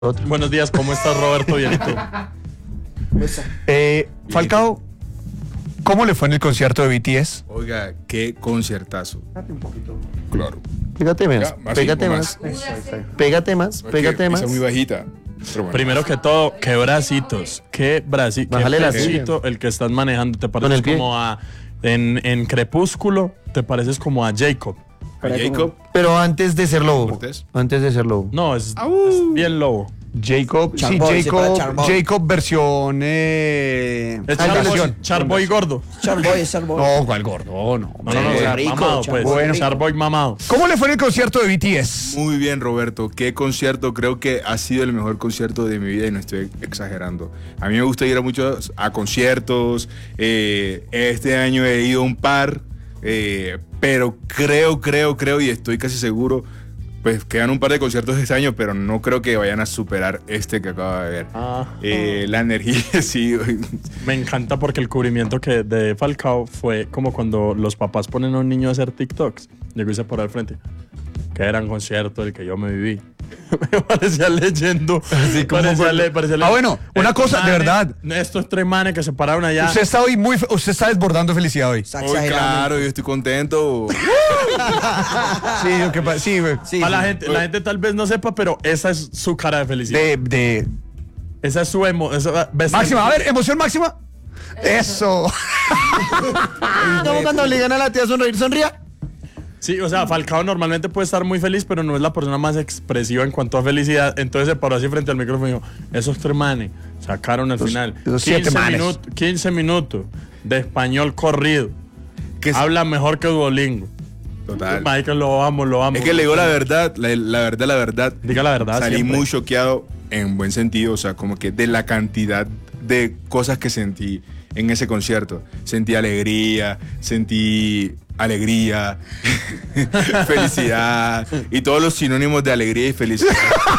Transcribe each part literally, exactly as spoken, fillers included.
Otro. Buenos días, ¿cómo estás, Roberto? Bien, ¿y tú? Eh, Falcao, ¿cómo le fue en el concierto de B T S? Oiga, qué conciertazo. Claro. Pégate más, Ya, más, pégate cinco más. Pégate más, pégate más. Es muy bajita. Pero bueno. Primero que todo, qué bracitos, qué bracito, Bájale qué la pechito el que estás manejando. Te Con pareces el pie. como a, en, en Crepúsculo, te pareces como a Jacob. A Jacob. Pero antes de ser lobo. Cortés. Antes de ser lobo. No, es, Au. es bien lobo. Jacob, Charboy, sí, se para Jacob, Charboy. Jacob versión eh, Es ah, Charboy, versión. Charboy gordo. Charboy, Charboy. No, ¿cuál gordo? No. No, no, no, Eh, o sea, rico, mamado, pues. Charboy rico. Charboy mamado. ¿Cómo le fue en el concierto de B T S? Muy bien, Roberto. Qué concierto. Creo que ha sido el mejor concierto de mi vida y no estoy exagerando. A mí me gusta ir a muchos a conciertos. Eh, este año he ido a un par. eh, pero creo, creo, creo y estoy casi seguro. Pues quedan un par de conciertos este año, pero no creo que vayan a superar este que acabo de ver. Ah. Eh, la energía, sí. Me encanta porque el cubrimiento que de Falcao fue como cuando los papás ponen a un niño a hacer TikToks. Llegó y se paró al frente. Qué gran concierto el que yo me viví. Me parecía leyendo. Así como parecía cuando- le- parecía Ah, le- bueno, una Estos cosa, de manes- verdad. Estos tres manes que se pararon allá. Usted está hoy muy, fe- usted está desbordando felicidad hoy. Está Uy, exagerando. claro, yo estoy contento. Sí, lo que pa- sí, güey. Sí, Para la sí. gente, la gente tal vez no sepa, pero esa es su cara de felicidad. De, de Esa es su emo. esa- ves- máxima, a ver, emoción máxima. Eso. ¿Cómo cuando le gana a la tía a sonreír? Sonría. Sí, o sea, Falcao normalmente puede estar muy feliz, pero no es la persona más expresiva en cuanto a felicidad. Entonces se paró así frente al micrófono y dijo, esos tres manes sacaron al final esos siete quince manes. minutos, quince minutos de español corrido. Que es- Habla mejor que Duolingo. Total. Michael, lo amo, lo amo. Es que le digo la verdad, la, la verdad, la verdad. Diga la verdad Salí siempre. muy choqueado en buen sentido, o sea, como que de la cantidad de cosas que sentí en ese concierto. Sentí alegría, sentí alegría, felicidad y todos los sinónimos de alegría y felicidad.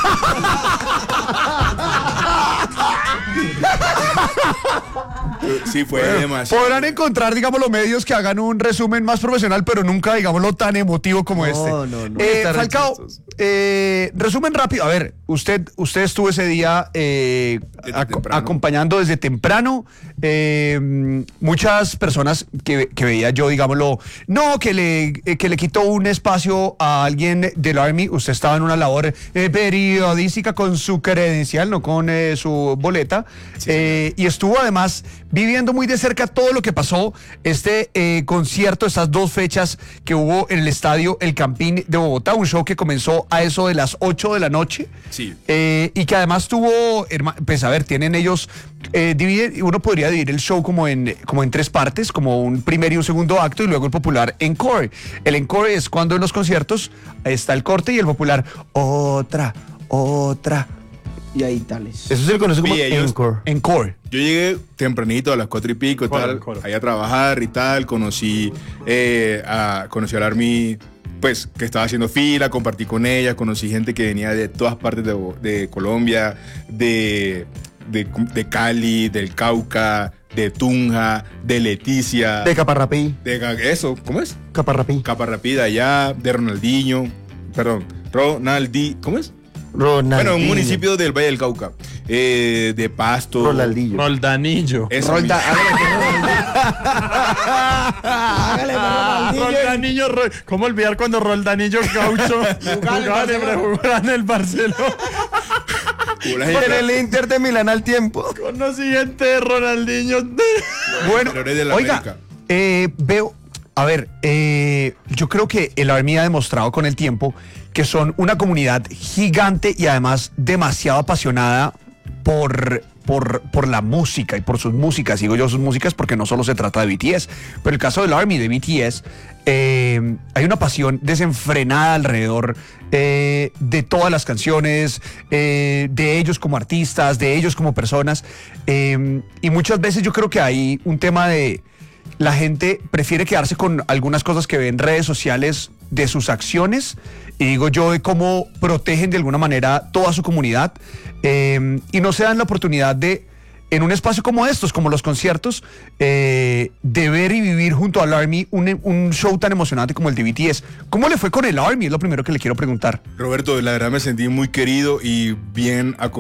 Sí, fue demasiado. Podrán encontrar, digamos, los medios que hagan un resumen más profesional, pero nunca, digámoslo, tan emotivo como este. no, no. Eh, Está re Falcao, chistoso. eh, resumen rápido. A ver, usted, usted estuvo ese día eh, Desde ac- temprano. acompañando desde temprano. Eh, muchas personas que, que veía yo, digámoslo, no, que le, eh, que le quitó un espacio a alguien del Army. Usted estaba en una labor eh, periodística con su credencial, no con eh, su boleta. Eh, y estuvo además viviendo muy de cerca todo lo que pasó este eh, concierto, estas dos fechas que hubo en el estadio El Campín de Bogotá, un show que comenzó a eso de las ocho de la noche. Sí. Eh, y que además tuvo, herma- pues a ver, tienen ellos, eh, divide- uno podría dividir el show como en, como en tres partes, como un primer y un segundo acto y luego el popular encore. El encore es cuando en los conciertos está el corte y el popular otra, otra. Y ahí tales. Eso se le conoce como Y ellos- encore. Encore. Yo llegué tempranito a las cuatro y pico, Coro, tal, coro. ahí a trabajar y tal, conocí, eh, a, conocí al Army, pues, que estaba haciendo fila, compartí con ella, conocí gente que venía de todas partes de, Bo- de Colombia, de, de, de Cali, del Cauca, de Tunja, de Leticia, De Caparrapí. de Ga- eso, ¿cómo es? Caparrapí. Caparrapida allá, de Ronaldinho, perdón, Ronaldi, ¿cómo es? Ronaldinho. Bueno, un municipio del Valle del Cauca, eh, de Pasto. Ronaldinho. Roldanillo. Eso Rolda, mismo. hágale, Ah, Ronaldinho. Roldanillo, Ro- ¿cómo olvidar cuando Roldanillo Gaucho jugaba en jugaba en el Barcelona? Pura gente- Por el Inter de Milán al tiempo. Conocí gente de Ronaldinho. Bueno, Valores de la oiga, América. eh, veo, a ver, eh, yo creo que el Army ha demostrado con el tiempo que son una comunidad gigante y además demasiado apasionada por, por, por la música y por sus músicas. Digo yo sus músicas porque no solo se trata de B T S, pero el caso del Army, de B T S, eh, hay una pasión desenfrenada alrededor eh, de todas las canciones, eh, de ellos como artistas, de ellos como personas. eh, y muchas veces yo creo que hay un tema de la gente prefiere quedarse con algunas cosas que ve en redes sociales de sus acciones, y digo yo, de cómo protegen de alguna manera toda su comunidad, eh, y no se dan la oportunidad de en un espacio como estos, como los conciertos, eh, de ver y vivir junto al Army un, un show tan emocionante como el de B T S. ¿Cómo le fue con el Army? Es lo primero que le quiero preguntar. Roberto, la verdad me sentí muy querido y bien acogido